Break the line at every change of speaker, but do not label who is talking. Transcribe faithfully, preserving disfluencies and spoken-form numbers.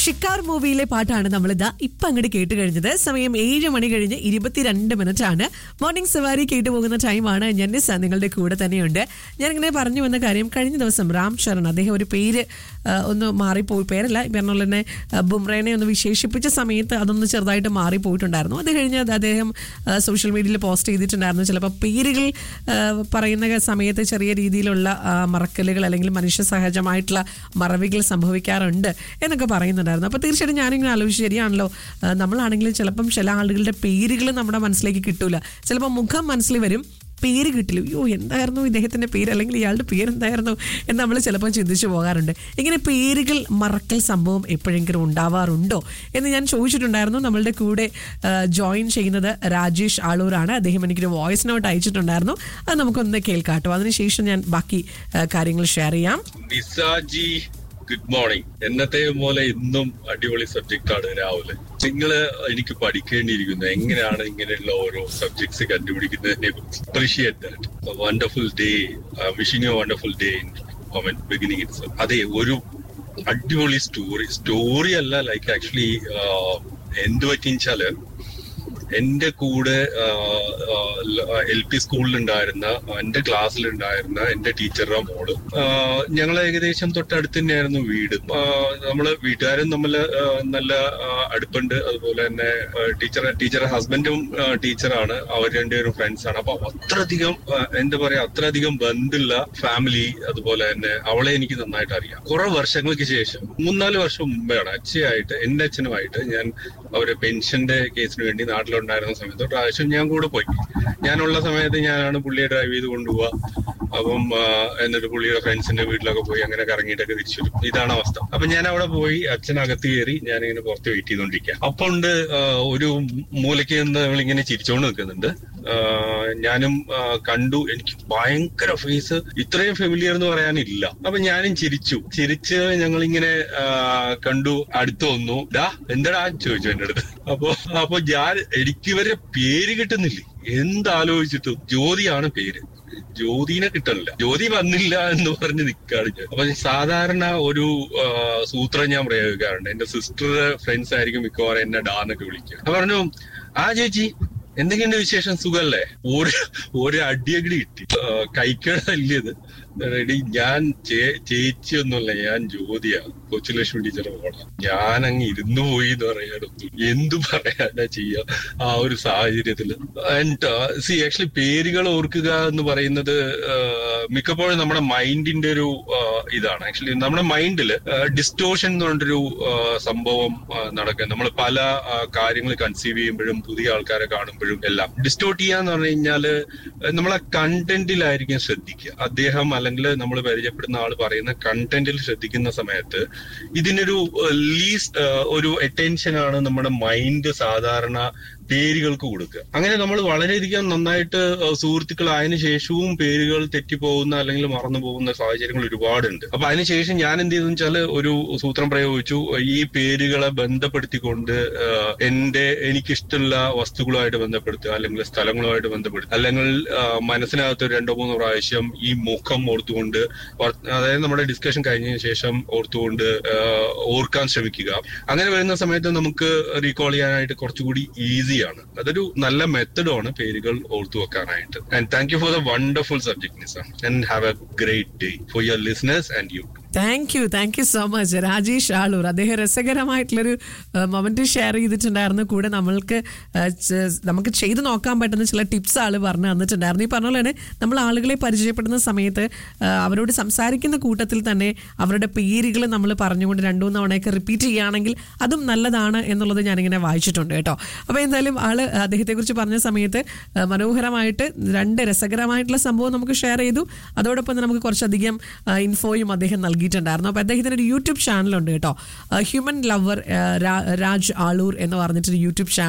ഷിക്കാർ മൂവിയിലെ പാട്ടാണ് നമ്മളിതാ ഇപ്പൊ അങ്ങോട്ട് കേട്ട് കഴിഞ്ഞത്. സമയം ഏഴ് മണി കഴിഞ്ഞ് ഇരുപത്തിരണ്ട് മിനിറ്റ് ആണ്. മോർണിംഗ് സവാരി കേട്ടു പോകുന്ന ടൈമാണ്. ഞാൻ നിങ്ങളുടെ കൂടെ തന്നെയുണ്ട്. ഞാനിങ്ങനെ പറഞ്ഞു വന്ന കാര്യം, കഴിഞ്ഞ ദിവസം രാം ചരൺ അദ്ദേഹം ഒരു പേര് ഒന്ന് മാറിപ്പോയി, പേരല്ല പറഞ്ഞ പോലെ തന്നെ ബുംറേനെ ഒന്ന് വിശേഷിപ്പിച്ച സമയത്ത് അതൊന്ന് ചെറുതായിട്ട് മാറിപ്പോയിട്ടുണ്ടായിരുന്നു. അത് കഴിഞ്ഞ് അദ്ദേഹം സോഷ്യൽ മീഡിയയിൽ പോസ്റ്റ് ചെയ്തിട്ടുണ്ടായിരുന്നു, ചിലപ്പോൾ പേരുകൾ പറയുന്ന സമയത്ത് ചെറിയ രീതിയിലുള്ള മറക്കലുകൾ അല്ലെങ്കിൽ മനുഷ്യ സഹജമായിട്ടുള്ള മറവികൾ സംഭവിക്കാറുണ്ട് എന്നൊക്കെ പറയുന്നുണ്ടായിരുന്നു. അപ്പോൾ തീർച്ചയായിട്ടും ഞാനിങ്ങനെ ആലോചിച്ച്, ശരിയാണല്ലോ, നമ്മളാണെങ്കിലും ചിലപ്പം ചില ആളുകളുടെ പേരുകൾ നമ്മുടെ മനസ്സിലേക്ക് കിട്ടൂല, ചിലപ്പോൾ മുഖം മനസ്സിൽ വരും, പേര് കിട്ടില്ല. അയ്യോ എന്തായിരുന്നു ഇദ്ദേഹത്തിൻ്റെ പേര്, അല്ലെങ്കിൽ ഇയാളുടെ പേരെന്തായിരുന്നു എന്ന് നമ്മൾ ചിലപ്പോൾ ചിന്തിച്ചു പോകാറുണ്ട്. ഇങ്ങനെ പേരുകൾ മറക്കൽ സംഭവം എപ്പോഴെങ്കിലും ഉണ്ടാവാറുണ്ടോ എന്ന് ഞാൻ ചോദിച്ചിട്ടുണ്ടായിരുന്നു. നമ്മളുടെ കൂടെ ജോയിൻ ചെയ്യുന്നത് രാജേഷ് ആളൂരാണ്. അദ്ദേഹം എനിക്കൊരു വോയിസ് നോട്ട് അയച്ചിട്ടുണ്ടായിരുന്നു. അത് നമുക്കൊന്ന് കേൾക്കാട്ടോ, അതിനുശേഷം ഞാൻ ബാക്കി കാര്യങ്ങൾ ഷെയർ ചെയ്യാം.
Good morning. എന്നത്തെ പോലെ ഇന്നും അടിപൊളി സബ്ജക്റ്റ് ആണ് രാവിലെ. നിങ്ങള് എനിക്ക് പഠിക്കേണ്ടിയിരിക്കുന്നു എങ്ങനെയാണ് ഇങ്ങനെയുള്ള ഓരോ സബ്ജക്ട്സ് കണ്ടുപിടിക്കുന്നതിനെ കുറിച്ച്. Appreciate that. Wonderful day. Wishing you wonderful day in moment beginning it's. അതെ, ഒരു അടിപൊളി സ്റ്റോറി സ്റ്റോറി അല്ല, ലൈക്ക് ആക്ച്വലി എന്ത് പറ്റിച്ചാല് എന്റെ കൂടെ എൽ പി സ്കൂളിലുണ്ടായിരുന്ന, എന്റെ ക്ലാസ്സിലുണ്ടായിരുന്ന എന്റെ ടീച്ചറുടെ മോള്, ഞങ്ങൾ ഏകദേശം തൊട്ടടുത്ത് തന്നെയായിരുന്നു വീട്. നമ്മള് വീട്ടുകാരും തമ്മില് നല്ല അടുപ്പുണ്ട്. അതുപോലെ തന്നെ ടീച്ചർ ടീച്ചറുടെ ഹസ്ബൻഡും ടീച്ചറാണ്. അവർ രണ്ടുപേരും ഫ്രണ്ട്സ് ആണ്. അപ്പൊ അത്രയധികം എന്താ പറയാ അത്രയധികം ബന്ധുള്ള ഫാമിലി. അതുപോലെ തന്നെ അവളെ എനിക്ക് നന്നായിട്ട് അറിയാം. കുറെ വർഷങ്ങൾക്ക് ശേഷം, മൂന്നാല് വർഷം മുമ്പെയാണ് അച്ഛയായിട്ട് എന്റെ അച്ഛനുമായിട്ട് ഞാൻ അവര് പെൻഷന്റെ കേസിന് വേണ്ടി നാട്ടിലുണ്ടായിരുന്ന സമയത്ത് പ്രാവശ്യം ഞാൻ കൂടെ പോയി. ഞാനുള്ള സമയത്ത് ഞാനാണ് പുള്ളിയെ ഡ്രൈവ് ചെയ്ത് കൊണ്ടുപോവുക. അപ്പം എന്നിട്ട് പുള്ളിയുടെ ഫ്രണ്ട്സിന്റെ വീട്ടിലൊക്കെ പോയി അങ്ങനെ കറങ്ങിയിട്ടൊക്കെ തിരിച്ചു വരും. ഇതാണ് അവസ്ഥ. അപ്പൊ ഞാൻ അവിടെ പോയി, അച്ഛനകത്ത് കയറി, ഞാനിങ്ങനെ പുറത്ത് വെയിറ്റ് ചെയ്തോണ്ടിരിക്കുക. അപ്പൊ ഉണ്ട് ഒരു മൂലയ്ക്ക് നിന്ന് നമ്മളിങ്ങനെ ചിരിച്ചോണ്ട് നിൽക്കുന്നുണ്ട്. ഞാനും കണ്ടു. എനിക്ക് ഭയങ്കര ഫേസ്, ഇത്രയും ഫെമിലിയർ എന്ന് പറയാനില്ല. അപ്പൊ ഞാനും ചിരിച്ചു. ചിരിച്ച് ഞങ്ങളിങ്ങനെ കണ്ടു. അടുത്ത് വന്നു. ഡാ എന്താടാ ചോദിച്ചു എന്റെ അടുത്ത്. അപ്പൊ അപ്പൊ ഞാൻ എനിക്ക് ഇവരെ പേര് കിട്ടുന്നില്ലേ, എന്താലോചിച്ചിട്ടും ജ്യോതിയാണ് പേര്. ജ്യോതിനെ കിട്ടണില്ല. ജ്യോതി വന്നില്ല എന്ന് പറഞ്ഞ് നിൽക്കാണ് ഞാൻ. അപ്പൊ സാധാരണ ഒരു സൂത്രം ഞാൻ പ്രയോഗിക്കാറുണ്ട്. എന്റെ സിസ്റ്ററുടെ ഫ്രണ്ട്സ് ആയിരിക്കും മിക്കവാറും എന്നെ ഡാന്നൊക്കെ വിളിക്കുക. അപ്പൊ പറഞ്ഞു, ആ ചേച്ചി എന്തൊക്കെയുണ്ട് വിശേഷം, സുഖല്ലേ? ഒരു ഒരു അടിയടി കിട്ടി. കൈക്കടല്ലിയത് റെഡി. ഞാൻ ചേച്ചി ഒന്നുമല്ല, ഞാൻ ജ്യോതിയാ, കൊച്ചുലക്ഷ്മി ടീച്ചറെ മോളാ. ഞാൻ അങ്ങ് ഇരുന്നു പോയി എന്ന് പറയാനൊന്നും എന്തു പറയാനാ ചെയ്യാ ആ ഒരു സാഹചര്യത്തില്. ആൻഡ് സി ആക്ച്വലി പേരുകൾ ഓർക്കുക എന്ന് പറയുന്നത് മിക്കപ്പോഴും നമ്മുടെ മൈൻഡിന്റെ ഒരു ഇതാണ്. ആക്ച്വലി നമ്മുടെ മൈൻഡില് ഡിസ്റ്റോഷൻ എന്ന് പറഞ്ഞൊരു സംഭവം നടക്കുക. നമ്മൾ പല കാര്യങ്ങൾ കൺസീവ് ചെയ്യുമ്പോഴും പുതിയ ആൾക്കാരെ കാണുമ്പോഴും എല്ലാം ഡിസ്റ്റോർട്ട് ചെയ്യാന്ന് പറഞ്ഞു കഴിഞ്ഞാല് നമ്മളെ കണ്ടന്റിലായിരിക്കും ശ്രദ്ധിക്കുക. അദ്ദേഹം അല്ലെങ്കിൽ നമ്മൾ പരിചയപ്പെടുന്ന ആൾ പറയുന്ന കണ്ടന്റിൽ ശ്രദ്ധിക്കുന്ന സമയത്ത് ഇതിനൊരു ലീസ്റ്റ് ഒരു അറ്റൻഷൻ ആണ് നമ്മുടെ മൈൻഡ് സാധാരണ പേരുകൾക്ക് കൊടുക്കുക. അങ്ങനെ നമ്മൾ വളരെയധികം നന്നായിട്ട് സുഹൃത്തുക്കളായതിനു ശേഷവും പേരുകൾ തെറ്റിപ്പോകുന്ന അല്ലെങ്കിൽ മറന്നു പോകുന്ന സാഹചര്യങ്ങൾ ഒരുപാടുണ്ട്. അപ്പൊ അതിനുശേഷം ഞാൻ എന്ത് ചെയ്തെന്ന് വെച്ചാല് ഒരു സൂത്രം പ്രയോഗിച്ചു. ഈ പേരുകളെ ബന്ധപ്പെടുത്തിക്കൊണ്ട് എന്റെ എനിക്കിഷ്ടമുള്ള വസ്തുക്കളുമായിട്ട് ബന്ധപ്പെടുത്തുക, അല്ലെങ്കിൽ സ്ഥലങ്ങളുമായിട്ട് ബന്ധപ്പെടുത്തുക, അല്ലെങ്കിൽ മനസ്സിനകത്ത് രണ്ടോ മൂന്നോ പ്രാവശ്യം ഈ മുഖം ഓർത്തുകൊണ്ട്, അതായത് നമ്മുടെ ഡിസ്കഷൻ കഴിഞ്ഞതിന് ശേഷം ഓർത്തുകൊണ്ട് ഓർക്കാൻ ശ്രമിക്കുക. അങ്ങനെ വരുന്ന സമയത്ത് നമുക്ക് റീകോൾ ചെയ്യാനായിട്ട് കുറച്ചുകൂടി ഈസി ആണ്. അതൊരു നല്ല മെത്തഡാണ് പേരുകൾ ഓർത്തു വെക്കാനായിട്ട്. And thank you for the wonderful subject Nisa, and have A great day for your listeners and you.
Thank you thank you so much Rajesh Aloor. അദ്ദേഹം രസകരമായിട്ടുള്ളൊരു മൊമെന്റ് ഷെയർ ചെയ്തിട്ടുണ്ടായിരുന്നു. കൂടെ നമ്മൾക്ക് നമുക്ക് ചെയ്ത് നോക്കാൻ പറ്റുന്ന ചില ടിപ്സ് ആള് പറഞ്ഞു തന്നിട്ടുണ്ടായിരുന്നു. ഈ പറഞ്ഞ പോലെ തന്നെ നമ്മൾ ആളുകളെ പരിചയപ്പെടുന്ന സമയത്ത് അവരോട് സംസാരിക്കുന്ന കൂട്ടത്തിൽ തന്നെ അവരുടെ പേരുകൾ നമ്മൾ പറഞ്ഞുകൊണ്ട് രണ്ടു മൂന്ന് തവണയൊക്കെ റിപ്പീറ്റ് ചെയ്യുകയാണെങ്കിൽ അതും നല്ലതാണ് എന്നുള്ളത് ഞാനിങ്ങനെ വായിച്ചിട്ടുണ്ട് കേട്ടോ. അപ്പോൾ എന്തായാലും ആള് അദ്ദേഹത്തെ കുറിച്ച് പറഞ്ഞ സമയത്ത് മനോഹരമായിട്ട് രണ്ട് രസകരമായിട്ടുള്ള സംഭവം നമുക്ക് ഷെയർ ചെയ്തു. അതോടൊപ്പം തന്നെ നമുക്ക് കുറച്ചധികം ഇൻഫോയും അദ്ദേഹം നൽകി ണ്ടായിരുന്നു. അപ്പൊ അദ്ദേഹത്തിന് ഒരു യൂട്യൂബ് ചാനലുണ്ട് കേട്ടോ, ഹ്യൂമൻ ലവർ രാജ് ആളൂർ എന്ന് പറഞ്ഞിട്ടൊരു യൂട്യൂബ് ചാനൽ